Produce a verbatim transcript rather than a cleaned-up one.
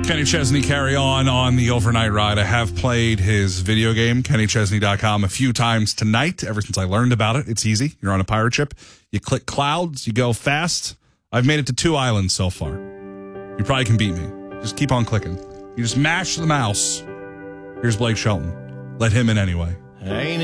Kenny Chesney, carry on on the overnight ride. I have played his video game, kenny chesney dot com, a few times tonight, ever since I learned about it. It's easy. You're on a pirate ship. You click clouds. You go fast. I've made it to two islands so far. You probably can beat me. Just keep on clicking. You just mash the mouse. Here's Blake Shelton. Let him in anyway. Ain't